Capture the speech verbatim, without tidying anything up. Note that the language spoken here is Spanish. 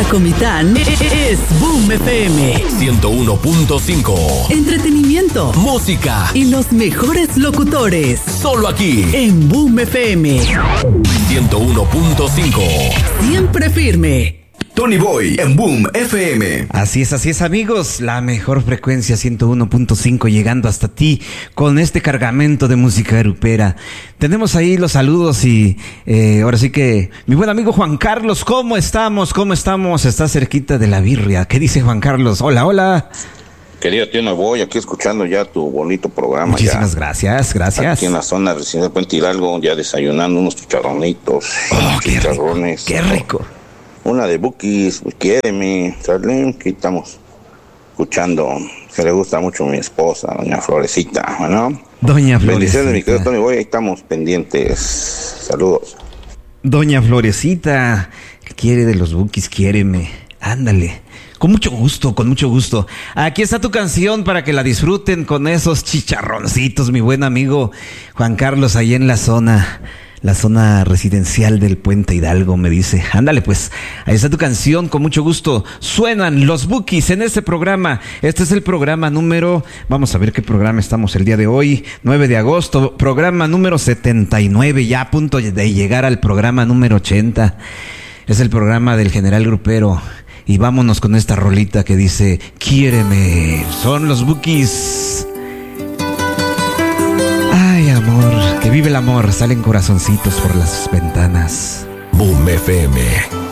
Comitán es Boom F M ciento uno punto cinco. Entretenimiento, música y los mejores locutores. Solo aquí en Boom F M ciento uno punto cinco. Siempre firme. Tony Boy en Boom F M. Así es, así es, amigos. La mejor frecuencia ciento uno punto cinco llegando hasta ti con este cargamento de música grupera. Tenemos ahí los saludos y eh, ahora sí que mi buen amigo Juan Carlos, ¿cómo estamos? ¿Cómo estamos? Está cerquita de la birria. ¿Qué dice Juan Carlos? Hola, hola. Querido tío, no voy aquí escuchando ya tu bonito programa. Muchísimas ya. gracias, gracias. Aquí en la zona recién de Puente Hidalgo, ya desayunando unos chicharronitos. Oh, qué chicharrones. Rico, qué rico. Una de Bukis, quiéreme, ¿sale? Que estamos escuchando, que le gusta mucho a mi esposa, doña Florecita, ¿no? Doña Florecita. Bendiciones, mi querido Tony Boy, ahí estamos pendientes. Saludos. Doña Florecita, quiere de los Bukis, quiéreme. Ándale. Con mucho gusto, con mucho gusto. Aquí está tu canción para que la disfruten con esos chicharroncitos, mi buen amigo Juan Carlos, ahí en la zona, la zona residencial del Puente Hidalgo, me dice. Ándale pues, ahí está tu canción, con mucho gusto. Suenan los Bukis en este programa. Este es el programa número, vamos a ver qué programa estamos el día de hoy, nueve de agosto, programa número setenta y nueve, ya a punto de llegar al programa número ochenta. Es el programa del General Grupero. Y vámonos con esta rolita que dice, quiéreme. Son los Bukis. Ay, amor, que vive el amor. Salen corazoncitos por las ventanas. Boom F M